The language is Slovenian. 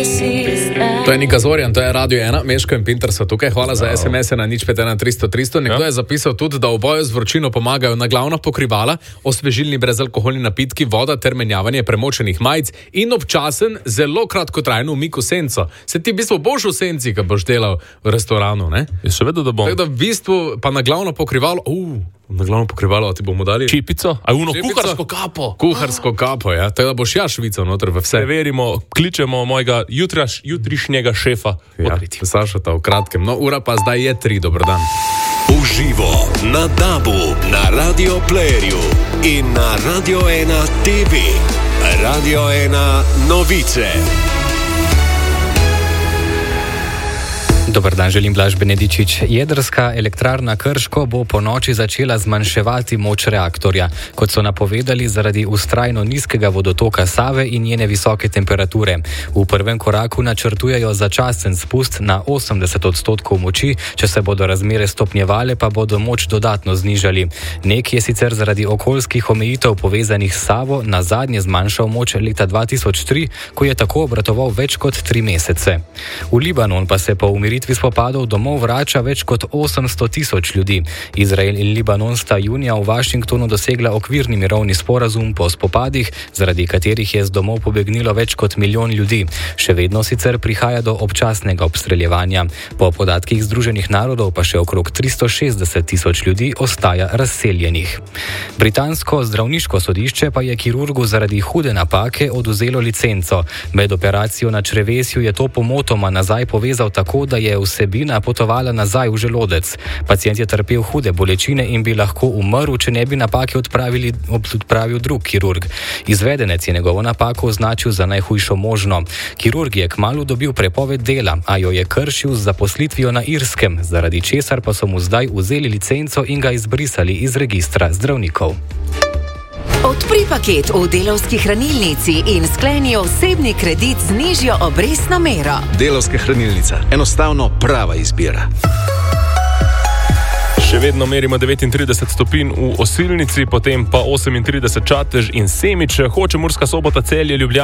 To je Nika Zorjan, to je Radio 1, Meško in Pinter so tukaj. Hvala za SMS-e na 051300. Nekdo je zapisal tudi, da v boju z vročino pomagajo naglavna pokrivala, osvežilni brezalkoholni napitki, voda ter menjavanje premočenih majic in občasen, zelo kratkotrajen umik v senco. Se ti v bistvu boš v senci, ko boš delal v restoranu, ne? Jaz še vedno, da bom. Tako da v bistvu pa naglavno pokrivalo, na glavno pokrivalo ti bomo dali čipico, kuharsko kapo. Kuharsko kapo, ja. Tako da boš ja švical noter v vse. Preverimo, kličemo mojega jutrišnjega šefa. Ja, Sašota v kratkem. No, ura pa zdaj je 3, dober dan. Uživo na DAB-u, na Radio Playerju in na Radio 1 TV. Radio 1 novice. Dobar dan, želim Blaž Benedičič. Jedrska elektrarna Krško bo po noči začela zmanjševati moč reaktorja. Kot so napovedali, zaradi vztrajno nizkega vodotoka Save in njene visoke temperature. V prvem koraku načrtujejo začasen spust na 80% moči, če se bodo razmere stopnjevale, pa bodo moč dodatno znižali. NEK je sicer zaradi okoljskih omejitev povezanih s Savo na zadnje zmanjšal moč leta 2003, ko je tako obratoval več kot 3 mesece. V Libanon pa se po umiritvi spopadov domov vrača več kot 800,000 ljudi. Izrael in Libanon sta junija v Washingtonu dosegla okvirni mirovni sporazum po spopadih, zaradi katerih je z domov pobegnilo več kot 1 milijon ljudi. Še vedno sicer prihaja do občasnega obstreljevanja. Po podatkih Združenih narodov pa še okrog 360,000 ljudi ostaja razseljenih. Britansko zdravniško sodišče pa je kirurgu zaradi hude napake odvzelo licenco. Med operacijo na črevesju je to pomotoma nazaj povezal tako, da je vsebina potovala nazaj v želodec. Pacient je trpel hude bolečine in bi lahko umrl, če ne bi napake odpravil drug kirurg. Izvedenec je njegovo napako označil za najhujšo možno. Kirurg je kmalu dobil prepoved dela, a jo je kršil z zaposlitvijo na Irskem, zaradi česar pa so mu zdaj vzeli licenco in ga izbrisali iz registra zdravnikov. Odpri paket v Delavski hranilnici in skleni osebni kredit z nižjo obrestno mero. Delavska hranilnica. Enostavno prava izbira. Še vedno merimo 39 stopinj v Osilnici, potem pa 38 Čatež in Semič. Hoče Murska Sobota, Celje, Ljubljana.